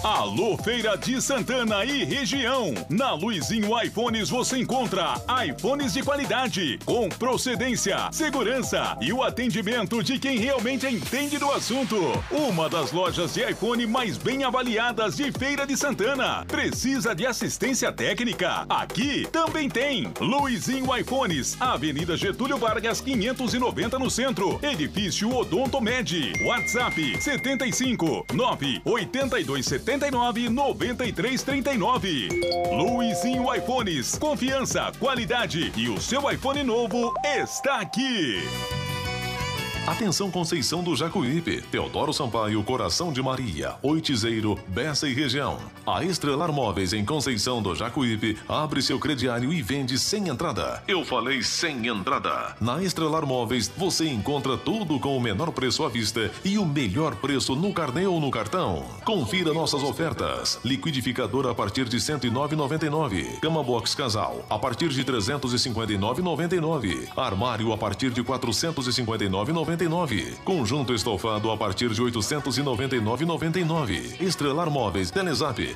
Alô Feira de Santana e região. Na Luizinho iPhones você encontra iPhones de qualidade, com procedência, segurança e o atendimento de quem realmente entende do assunto. Uma das lojas de iPhone mais bem avaliadas de Feira de Santana. Precisa de assistência técnica? Aqui também tem. Luizinho iPhones, Avenida Getúlio Vargas 590 no centro. Edifício Odontomed. WhatsApp 75 982 79 93 39. Luizinho iPhones, confiança, qualidade e o seu iPhone novo está aqui. Atenção Conceição do Jacuípe, Teodoro Sampaio, Coração de Maria, Oitizeiro, Bessa e região. A Estrelar Móveis em Conceição do Jacuípe abre seu crediário e vende sem entrada. Eu falei sem entrada. Na Estrelar Móveis você encontra tudo com o menor preço à vista e o melhor preço no carnê ou no cartão. Confira nossas ofertas. Liquidificador a partir de R$ 109,99. Cama box casal a partir de R$ 359,99. Armário a partir de R$ 459,99. Conjunto estofado a partir de R$ 899,99. Estrelar Móveis, Telezap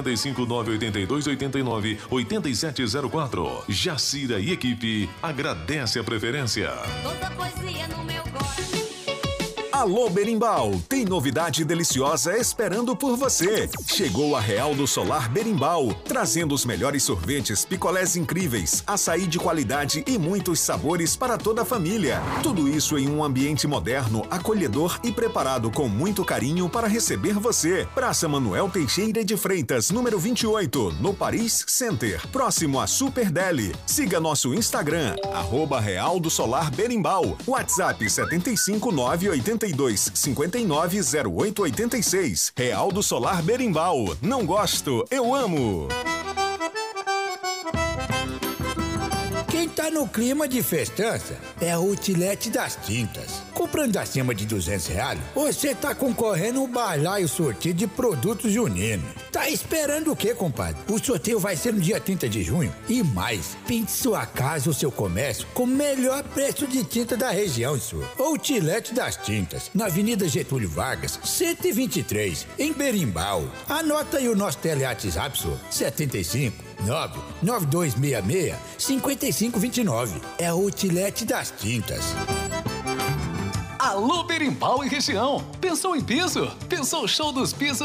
75982898704. Jacira e equipe agradece a preferência. Toda poesia no meu coração. Alô Berimbau, tem novidade deliciosa esperando por você. Chegou a Real do Solar Berimbau, trazendo os melhores sorvetes, picolés incríveis, açaí de qualidade e muitos sabores para toda a família. Tudo isso em um ambiente moderno, acolhedor e preparado com muito carinho para receber você. Praça Manuel Teixeira de Freitas, número 28, no Paris Center, próximo a Super Deli. Siga nosso Instagram, @Real do Solar Berimbau. WhatsApp 75982 590886. Real do Solar Berimbau. Não gosto, eu amo. Quem tá no clima de festança é a Outlet das Tintas. Comprando acima de R$200, você tá concorrendo um balaio sorteio de produtos juninos. Tá esperando o quê, compadre? O sorteio vai ser no dia 30 de junho. E mais, pinte sua casa ou seu comércio com o melhor preço de tinta da região, senhor. Outlet das Tintas, na Avenida Getúlio Vargas, 123, em Berimbau. Anota aí o nosso WhatsApp, senhor. 75 99266 5529. É a Outlet das Tintas. Alô Berimbau e região. Pensou em piso? Pensou show dos pisos